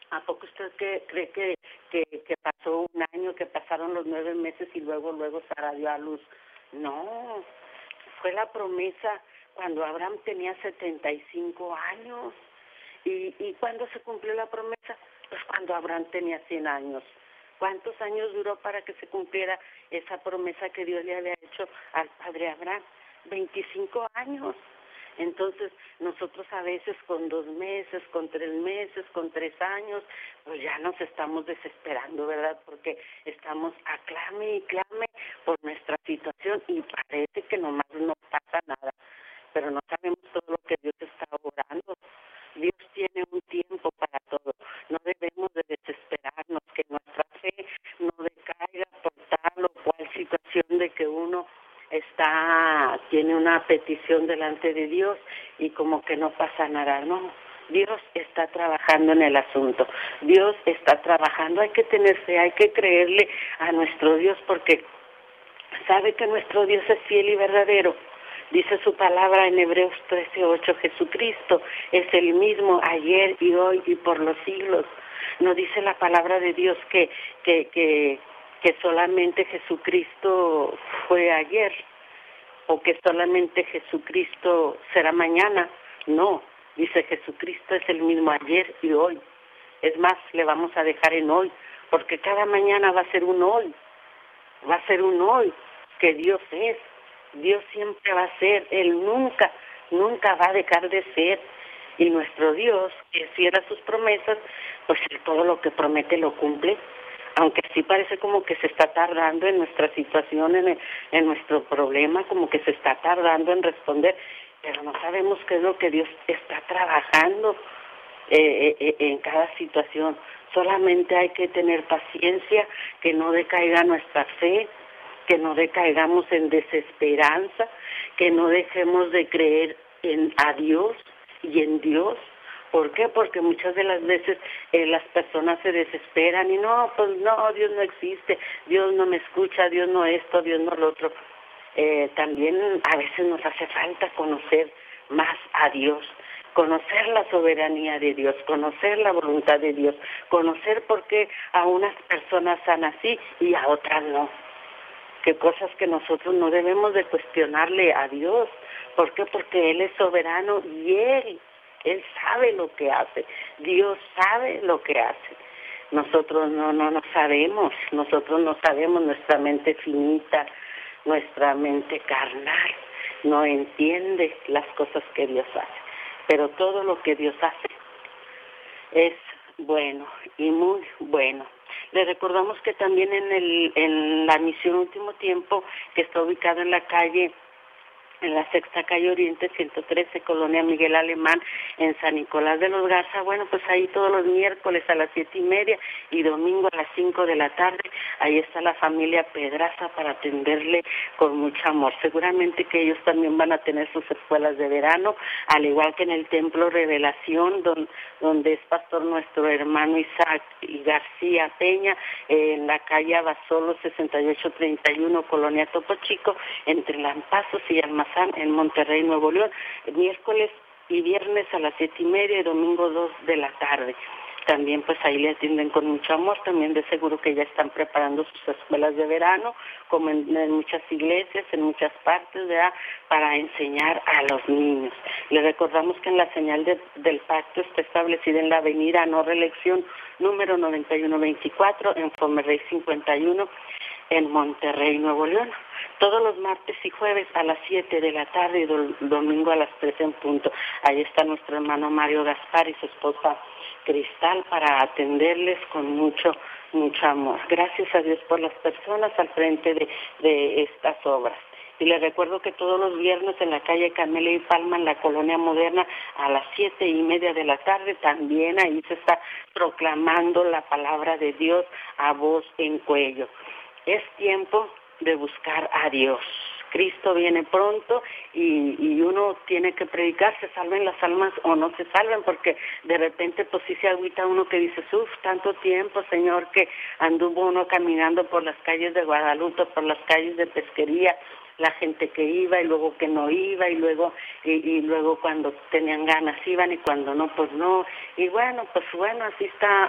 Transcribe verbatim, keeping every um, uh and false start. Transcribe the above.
¿A poco usted que, cree que, que, que pasó un año, que pasaron los nueve meses y luego, luego Sara dio a luz? No, fue la promesa cuando Abraham tenía setenta y cinco años. ¿Y, y cuándo se cumplió la promesa? Pues cuando Abraham tenía cien años. ¿Cuántos años duró para que se cumpliera esa promesa que Dios le había hecho al padre Abraham? veinticinco años. Entonces, nosotros a veces con dos meses, con tres meses, con tres años, pues ya nos estamos desesperando, ¿verdad? Porque estamos a clame y clame por nuestra situación y parece que nomás no pasa nada. Pero no sabemos todo lo que Dios está orando. Dios tiene un tiempo para todo. No debemos de desesperarnos, que nuestra fe no decaiga por tal o cual situación de que uno está, tiene una petición delante de Dios y como que no pasa nada, no. Dios está trabajando en el asunto. Dios está trabajando. Hay que tener fe, hay que creerle a nuestro Dios porque sabe que nuestro Dios es fiel y verdadero. Dice su palabra en Hebreos trece ocho, Jesucristo es el mismo ayer y hoy y por los siglos. No dice la palabra de Dios que, que, que, que solamente Jesucristo fue ayer o que solamente Jesucristo será mañana. No, dice Jesucristo es el mismo ayer y hoy. Es más, le vamos a dejar en hoy, porque cada mañana va a ser un hoy, va a ser un hoy que Dios es. Dios siempre va a ser, Él nunca, nunca va a dejar de ser. Y nuestro Dios, que cierra sus promesas, pues Él todo lo que promete lo cumple. Aunque sí parece como que se está tardando en nuestra situación, en, el, en nuestro problema, como que se está tardando en responder, pero no sabemos qué es lo que Dios está trabajando eh, eh, en cada situación. Solamente hay que tener paciencia, que no decaiga nuestra fe, que no decaigamos en desesperanza, que no dejemos de creer en a Dios y en Dios. ¿Por qué? Porque muchas de las veces eh, las personas se desesperan y no, pues no, Dios no existe, Dios no me escucha, Dios no esto, Dios no lo otro. Eh, también a veces nos hace falta conocer más a Dios, conocer la soberanía de Dios, conocer la voluntad de Dios, conocer por qué a unas personas son así y a otras no. Que cosas que nosotros no debemos de cuestionarle a Dios. ¿Por qué? Porque Él es soberano y Él, Él sabe lo que hace. Dios sabe lo que hace. Nosotros no, no, no sabemos, nosotros no sabemos, nuestra mente finita, nuestra mente carnal, no entiende las cosas que Dios hace. Pero todo lo que Dios hace es bueno y muy bueno. Le recordamos que también en el en la misión Último Tiempo, que está ubicada en la calle, en la sexta calle Oriente, ciento trece, Colonia Miguel Alemán, en San Nicolás de los Garza. Bueno, pues ahí todos los miércoles a las siete y media y domingo a las cinco de la tarde, ahí está la familia Pedraza para atenderle con mucho amor. Seguramente que ellos también van a tener sus escuelas de verano, al igual que en el Templo Revelación, don, donde es pastor nuestro hermano Isaac y García Peña, eh, en la calle Abasolo sesenta y ocho treinta y uno, Colonia Topo Chico, entre Lampazos y Almazán, en Monterrey, Nuevo León, miércoles y viernes a las siete y media y domingo dos de la tarde. También pues ahí le atienden con mucho amor, también de seguro que ya están preparando sus escuelas de verano, como en, en muchas iglesias, en muchas partes, ¿verdad?, para enseñar a los niños. Le recordamos que en la señal de, del pacto está establecida en la avenida No Reelección, número noventa y uno veinticuatro, en Fomerrey cincuenta y uno, en Monterrey, Nuevo León. Todos los martes y jueves a las siete de la tarde y do, domingo a las tres en punto. Ahí está nuestro hermano Mario Gaspar y su esposa Cristal para atenderles con mucho, mucho amor. Gracias a Dios por las personas al frente de, de estas obras. Y les recuerdo que todos los viernes en la calle Camelia y Palma, en la Colonia Moderna, a las siete y media de la tarde, también ahí se está proclamando la palabra de Dios a voz en cuello. Es tiempo de buscar a Dios. Cristo viene pronto y, y uno tiene que predicar, se salven las almas o no se salven, porque de repente pues sí se agüita uno que dice, uff, tanto tiempo, Señor, que anduvo uno caminando por las calles de Guadalupe, por las calles de Pesquería, la gente que iba y luego que no iba y luego y, y luego cuando tenían ganas iban y cuando no, pues no. Y bueno, pues bueno, así está